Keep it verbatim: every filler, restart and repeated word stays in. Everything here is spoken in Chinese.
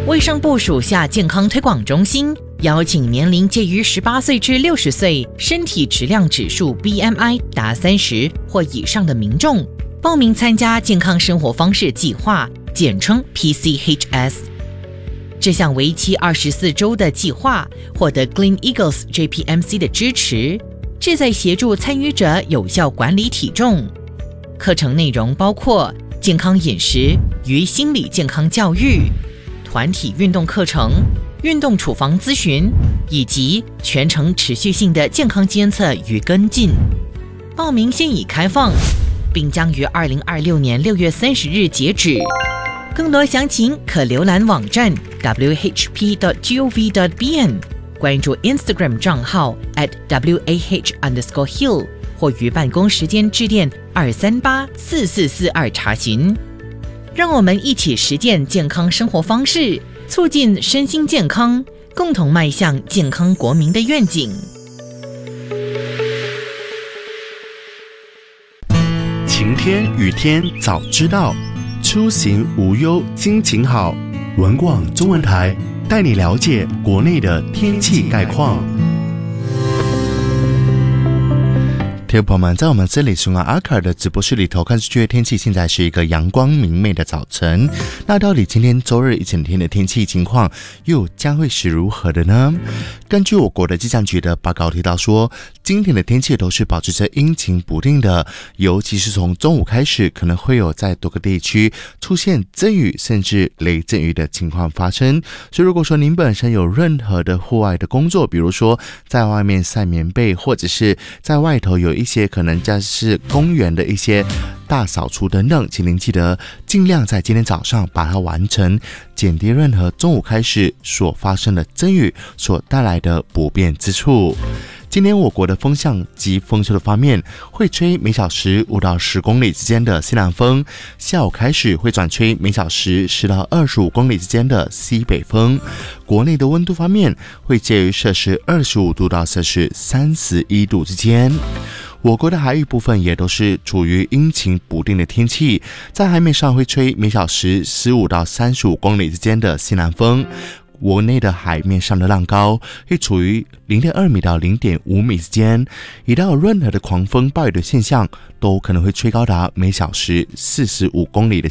卫生部属下健康推广中心邀请年龄介于十八岁至六十岁、身体质量指数 B M I 达三十或以上的民众报名参加健康生活方式计划，简称 P C H S。 这项为期二十四周的计划获得 Glen Eagles J P M C 的支持，旨在协助参与者有效管理体重。课程内容包括健康饮食与心理健康教育、团体运动课程、运动处方咨询，以及全程持续性的健康监测与跟进。报名现已开放，并将于二零二六年六月三十日截止。更多详情可浏览网站 w h p dot gov dot b n， 关注 Instagram 账号 at w a h underscore hill， 或于办公时间致电二三八四四四二查询。让我们一起实践健康生活方式，促进身心健康，共同迈向健康国民的愿景。 晴天雨天早知道，出行无忧心情好。文广中文台带你了解国内的天气概况。听众朋友们，在我们这里雄安阿卡尔的直播室里头，看出去的天气现在是一个阳光明媚的早晨。那到底今天周日一整天的天气情况又将会是如何的呢？根据我国的气象局的报告提到说，今天的天气都是保持着阴晴不定的，尤其是从中午开始，可能会有在多个地区出现阵雨甚至雷阵雨的情况发生。所以如果说您本身有任何的户外的工作，比如说在外面晒棉被，或者是在外头有一些可能像是公园的一些大扫除等等，请您记得尽量在今天早上把它完成，减低任何中午开始所发生的阵雨所带来的不便之处。今天我国的风向及风速的方面，会吹每小时五到十公里之间的西南风，下午开始会转吹每小时十到二十五公里之间的西北风。国内的温度方面，会介于摄氏二十五度到摄氏三十一度之间。我国的海域部分也都是处于阴晴不定的天气，在海面上会吹每小时十五到三十五公里之间的西南风。国内的海面上的浪高会处于 零点二米到 零点五米之间，一到任何的狂风暴雨的现象都可能会吹高达每小时四十五公里的